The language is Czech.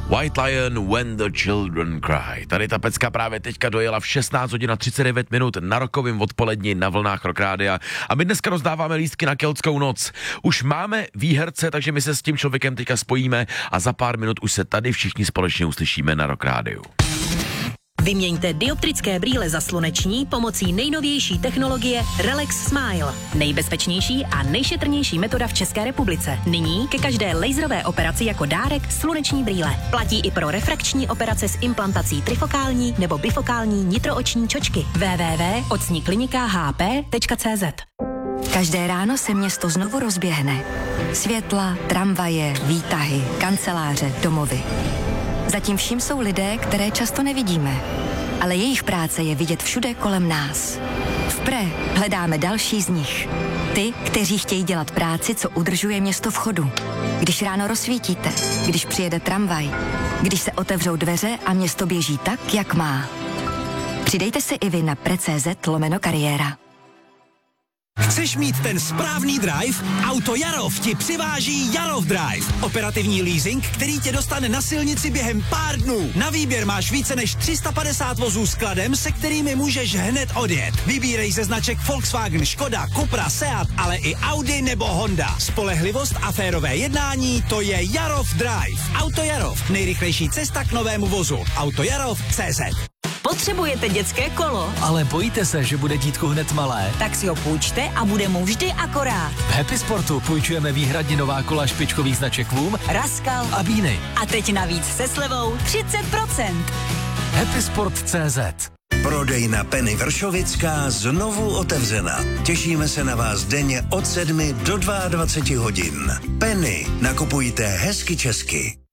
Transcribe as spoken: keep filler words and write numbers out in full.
White Lion, When the Children Cry. Tady ta pecka právě teďka dojela v šestnáct hodin a třicet devět minut na rokovém odpoledni na vlnách Rock Rádia. A my dneska rozdáváme lístky na Keltskou noc. Už máme výherce, takže my se s tím člověkem teďka spojíme a za pár minut už se tady všichni společně uslyšíme na Rock Rádiu. Vyměňte dioptrické brýle za sluneční pomocí nejnovější technologie Relax Smile. Nejbezpečnější a nejšetrnější metoda v České republice. Nyní ke každé laserové operaci jako dárek sluneční brýle. Platí i pro refrakční operace s implantací trifokální nebo bifokální nitrooční čočky. w w w tečka ocní klinika h p tečka c z. Každé ráno se město znovu rozběhne. Světla, tramvaje, výtahy, kanceláře, domovy. Zatím vším jsou lidé, které často nevidíme, ale jejich práce je vidět všude kolem nás. V Pre hledáme další z nich. Ty, kteří chtějí dělat práci, co udržuje město v chodu. Když ráno rozsvítíte, když přijede tramvaj, když se otevřou dveře a město běží tak, jak má. Přidejte se i vy na pre.cz lomeno kariéra. Chceš mít ten správný drive? Auto Jarov ti přiváží Jarov Drive. Operativní leasing, který tě dostane na silnici během pár dnů. Na výběr máš více než tři sta padesát vozů s kladem, se kterými můžeš hned odjet. Vybírej ze značek Volkswagen, Škoda, Cupra, Seat, ale i Audi nebo Honda. Spolehlivost a férové jednání, to je Jarov Drive. Auto Jarov, nejrychlejší cesta k novému vozu. Auto Jarov tečka cé zet. Potřebujete dětské kolo? Ale bojíte se, že bude dítku hned malé? Tak si ho půjčte a bude mu vždy akorát. V Happy Sportu půjčujeme výhradně nová kola špičkových značek Voom, Raskal a Bíny. A teď navíc se slevou třicet procent. Happy Sport tečka cé zet. Prodejna Penny Vršovická znovu otevřena. Těšíme se na vás denně od sedmi do dvaceti dvou hodin. Penny, nakupujte hezky česky.